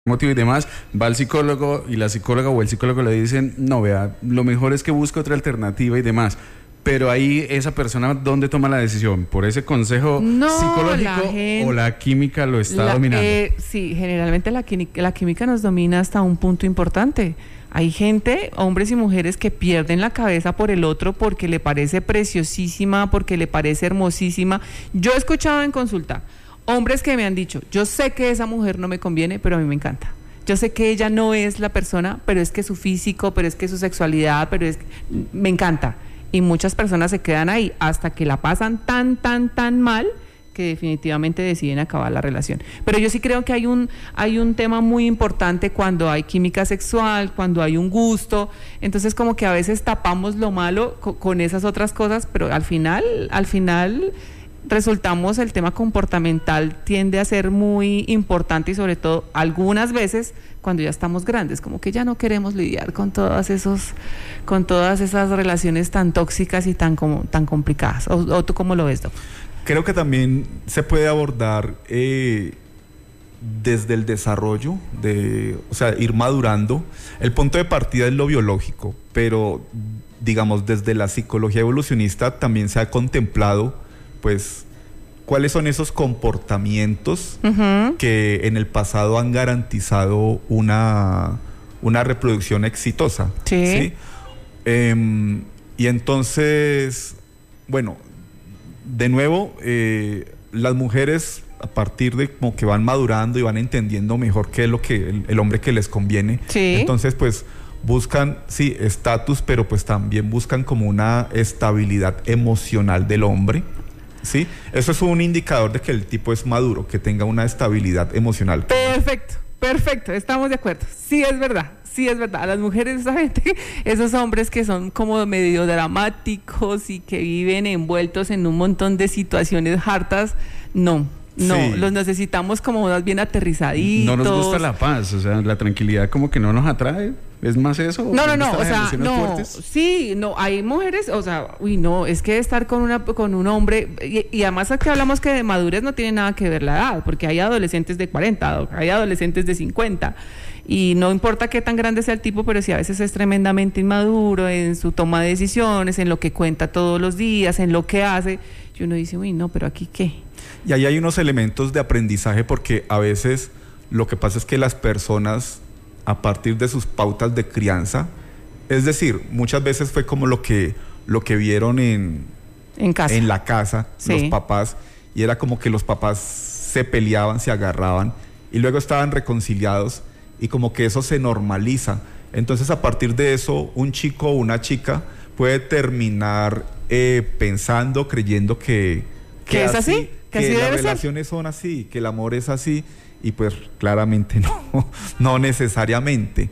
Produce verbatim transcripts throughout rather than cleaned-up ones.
motivo y demás, va al psicólogo y la psicóloga o el psicólogo le dicen, no, vea, lo mejor es que busque otra alternativa y demás. Pero ahí esa persona, ¿dónde toma la decisión? ¿Por ese consejo no, psicológico la gente, o la química lo está la, dominando? Eh, sí, generalmente la, la química nos domina hasta un punto importante. Hay gente, hombres y mujeres, que pierden la cabeza por el otro porque le parece preciosísima, porque le parece hermosísima. Yo he escuchado en consulta hombres que me han dicho, yo sé que esa mujer no me conviene, pero a mí me encanta. Yo sé que ella no es la persona, pero es que su físico, pero es que su sexualidad, pero es que me encanta. Y muchas personas se quedan ahí hasta que la pasan tan, tan, tan mal que definitivamente deciden acabar la relación. Pero yo sí creo que hay un, hay un tema muy importante cuando hay química sexual, cuando hay un gusto. Entonces como que a veces tapamos lo malo con, con esas otras cosas, pero al final, al final resultamos, el tema comportamental tiende a ser muy importante y sobre todo algunas veces cuando ya estamos grandes, como que ya no queremos lidiar con todas esos, con todas esas relaciones tan tóxicas y tan como, tan complicadas. ¿O, o tú cómo lo ves, Doc? Creo que también se puede abordar eh, desde el desarrollo, de, o sea, ir madurando. El punto de partida es lo biológico, pero digamos desde la psicología evolucionista también se ha contemplado, pues, cuáles son esos comportamientos uh-huh. que en el pasado han garantizado una, una reproducción exitosa. Sí. ¿Sí? Eh, y entonces, bueno, de nuevo, eh, las mujeres, a partir de como que van madurando y van entendiendo mejor qué es lo que el, el hombre que les conviene, sí. entonces pues buscan, sí, estatus, pero pues también buscan como una estabilidad emocional del hombre. Sí, eso es un indicador de que el tipo es maduro, que tenga una estabilidad emocional. Perfecto, perfecto, estamos de acuerdo. Sí, es verdad, sí, es verdad. A las mujeres, esa gente, esos hombres que son como medio dramáticos y que viven envueltos en un montón de situaciones hartas, no. No, sí. Los necesitamos como más bien aterrizaditos. No nos gusta la paz, o sea, la tranquilidad como que no nos atrae. ¿Es más eso? No, no, no, o sea, no, fuertes? Sí, no, hay mujeres, o sea, uy, no, es que estar con una con un hombre, y, y además aquí hablamos que de madurez no tiene nada que ver la edad, porque hay adolescentes de cuarenta, hay adolescentes de cincuenta, y no importa qué tan grande sea el tipo, pero si a veces es tremendamente inmaduro en su toma de decisiones, en lo que cuenta todos los días, en lo que hace, y uno dice, uy, no, pero aquí qué. Y ahí hay unos elementos de aprendizaje, porque a veces lo que pasa es que las personas, a partir de sus pautas de crianza, es decir, muchas veces fue como lo que, lo que vieron en, en, casa. en la casa, sí. los papás, y era como que los papás se peleaban, se agarraban, y luego estaban reconciliados, y como que eso se normaliza. Entonces, a partir de eso, un chico o una chica puede terminar eh, pensando, creyendo que... que ¿Que es así? así que, que las relaciones ser? son así, que el amor es así, y pues claramente no, no necesariamente.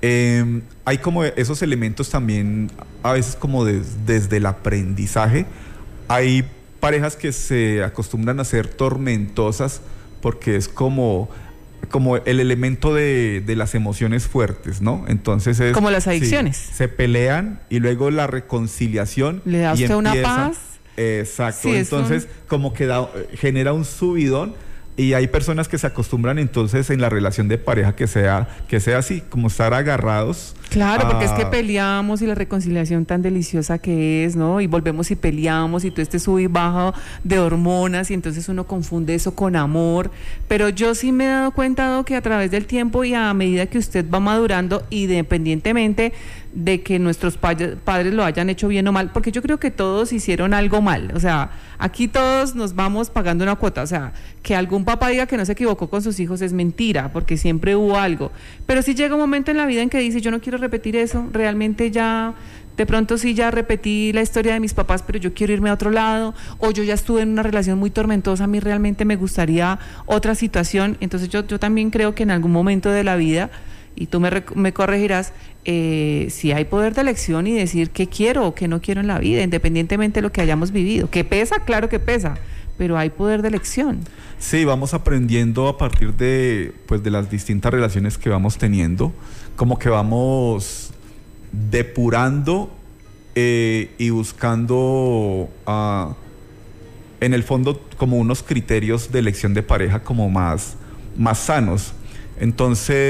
Eh, hay como esos elementos también, a veces como de, desde el aprendizaje. Hay parejas que se acostumbran a ser tormentosas porque es como, como el elemento de, de las emociones fuertes, ¿no? Entonces es... Como las adicciones. Sí, se pelean y luego la reconciliación... ¿Le da usted una paz? Exacto, sí, entonces un... como que da, genera un subidón, y hay personas que se acostumbran entonces en la relación de pareja que sea, que sea así, como estar agarrados. Claro, a... porque es que peleamos y la reconciliación tan deliciosa que es, ¿no? Y volvemos y peleamos y todo este sub y baja de hormonas y entonces uno confunde eso con amor. Pero yo sí me he dado cuenta que a través del tiempo y a medida que usted va madurando, independientemente de que nuestros pa- padres lo hayan hecho bien o mal, porque yo creo que todos hicieron algo mal, o sea, aquí todos nos vamos pagando una cuota, o sea, que algún papá diga que no se equivocó con sus hijos es mentira, porque siempre hubo algo, pero sí llega un momento en la vida en que dice, yo no quiero repetir eso, realmente ya, de pronto sí ya repetí la historia de mis papás, pero yo quiero irme a otro lado, o yo ya estuve en una relación muy tormentosa, a mí realmente me gustaría otra situación. Entonces yo, yo también creo que en algún momento de la vida, y tú me, me corregirás, eh, si hay poder de elección y decir qué quiero o qué no quiero en la vida, independientemente de lo que hayamos vivido. Que pesa, claro que pesa, pero hay poder de elección. Sí, vamos aprendiendo a partir de, pues, de las distintas relaciones que vamos teniendo, como que vamos depurando eh, y buscando uh, en el fondo como unos criterios de elección de pareja como más, más sanos. Entonces